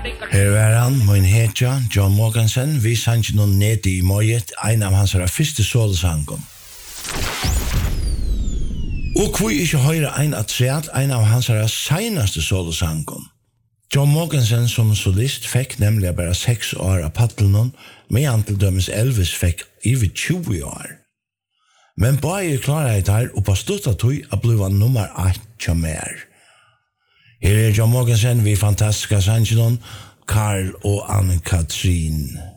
Her var han, min hetja, John Morgansen, vi sang noen nede i morget, en av hans første solsangom. Og vi ikke høyre en at treat, en av hans senaste solsangom. John Morgansen som solist fikk nemlig bare 6 år av paddelen, medan til dømes Elvis fikk over 20 år. Men bare klarer jeg der, og på stuttet tog å bli nummer 8 til mer. Her John Morgansen, vi fantastiske sangen, Carl og Anne-Katrin.